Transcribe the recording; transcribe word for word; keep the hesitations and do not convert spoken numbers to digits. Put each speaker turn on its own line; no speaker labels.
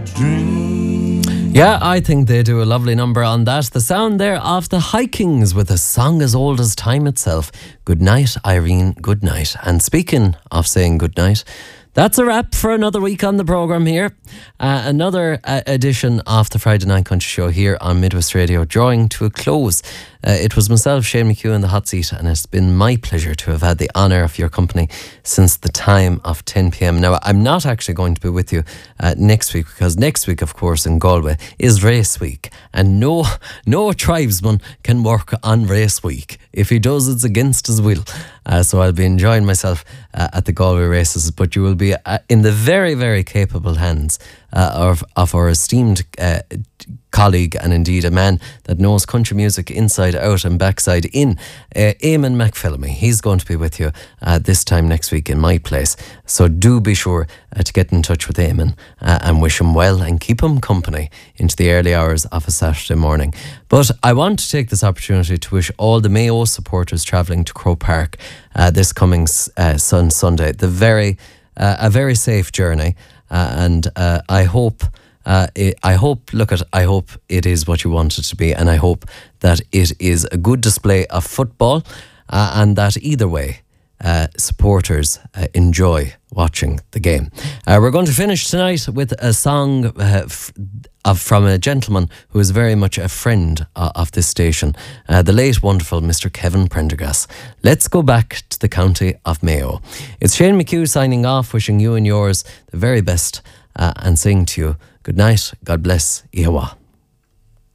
Yeah, I think they do a lovely number on that. The sound there of the Hikings with a song as old as time itself. Good night, Irene, good night. And speaking of saying good night, that's a wrap for another week on the programme here. Uh, another uh, edition of the Friday Night Country Show here on Midwest Radio, drawing to a close. Uh, it was myself, Shane McHugh, in the hot seat, and it's been my pleasure to have had the honour of your company since the time of ten p.m. Now, I'm not actually going to be with you uh, next week, because next week, of course, in Galway is race week, and no, no tribesman can work on race week. If he does, it's against his will. Uh, so I'll be enjoying myself uh, at the Galway races, but you will be uh, in the very, very capable hands uh, of, of our esteemed uh, colleague, and indeed a man that knows country music inside out and backside in, uh, Eamon McPhillamy. He's going to be with you uh, this time next week in my place. So do be sure uh, to get in touch with Eamon uh, and wish him well and keep him company into the early hours of a Saturday morning. But I want to take this opportunity to wish all the Mayo supporters travelling to Croke Park uh, this coming uh, sun Sunday the very uh, a very safe journey, uh, and uh, I hope. Uh, it, I hope, look at, I hope it is what you want it to be, and I hope that it is a good display of football, uh, and that either way, uh, supporters uh, enjoy watching the game. Uh, we're going to finish tonight with a song uh, f- of, from a gentleman who is very much a friend uh, of this station, uh, the late wonderful Mister Kevin Prendergast. Let's go back to the county of Mayo. It's Shane McHugh signing off, wishing you and yours the very best, uh, and saying to you, good night, God bless, Ihawa.